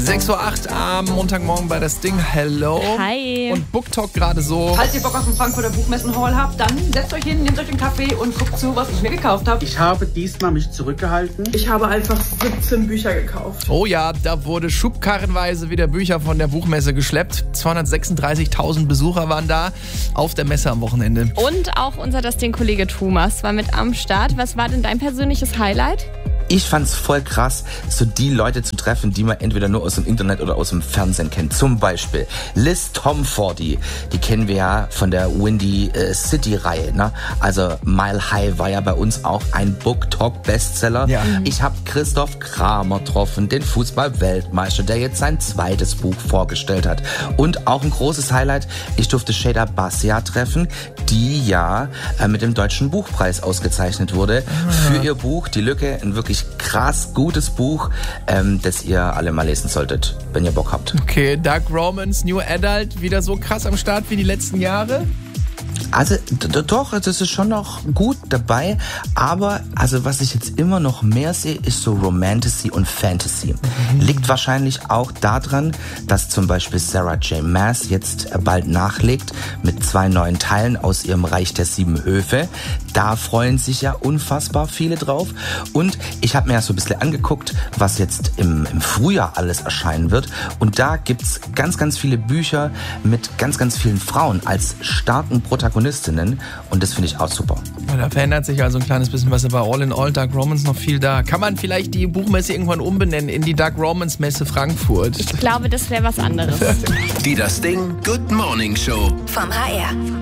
6:08 Uhr am Montagmorgen bei das Ding. Hello. Hi. Und BookTok gerade so. Falls ihr Bock auf den Frankfurter Buchmessen-Hall habt, dann setzt euch hin, nehmt euch einen Kaffee und guckt zu, was ich mir gekauft habe. Ich habe diesmal mich zurückgehalten. Ich habe einfach 17 Bücher gekauft. Oh ja, da wurde schubkarrenweise wieder Bücher von der Buchmesse geschleppt. 236.000 Besucher waren da auf der Messe am Wochenende. Und auch unser Das Ding-Kollege Thomas war mit am Start. Was war denn dein persönliches Highlight? Ich fand's voll krass, so die Leute zu treffen, die man entweder nur aus dem Internet oder aus dem Fernsehen kennt. Zum Beispiel Liz Tomfordy, die kennen wir ja von der Windy City-Reihe. Ne? Also Mile High war ja bei uns auch ein BookTok-Bestseller. Ja. Ich habe Christoph Kramer getroffen, den Fußball-Weltmeister, der jetzt sein zweites Buch vorgestellt hat. Und auch ein großes Highlight, ich durfte Shada Bassia treffen, die ja mit dem Deutschen Buchpreis ausgezeichnet wurde für ihr Buch Die Lücke, ein wirklich krass gutes Buch, das ihr alle mal lesen solltet, wenn ihr Bock habt. Okay, Dark Romance, New Adult, wieder so krass am Start wie die letzten Jahre? Also doch, das ist schon noch gut dabei, aber also was ich jetzt immer noch mehr sehe, ist so Romantasy und Fantasy. Liegt wahrscheinlich auch daran, dass zum Beispiel Sarah J. Maas jetzt bald nachlegt mit 2 neuen Teilen aus ihrem Reich der 7 Höfe. Da freuen sich ja unfassbar viele drauf. Und ich habe mir ja so ein bisschen angeguckt, was jetzt im Frühjahr alles erscheinen wird. Und da gibt's ganz, ganz viele Bücher mit ganz, ganz vielen Frauen als starken Protagonistinnen. Und das finde ich auch super. Ja, da verändert sich also ein kleines bisschen was, aber all in all Dark Romance noch viel da. Kann man vielleicht die Buchmesse irgendwann umbenennen in die Dark Romance Messe Frankfurt? Ich glaube, das wäre was anderes. Die Das Ding Good Morning Show. Vom HR.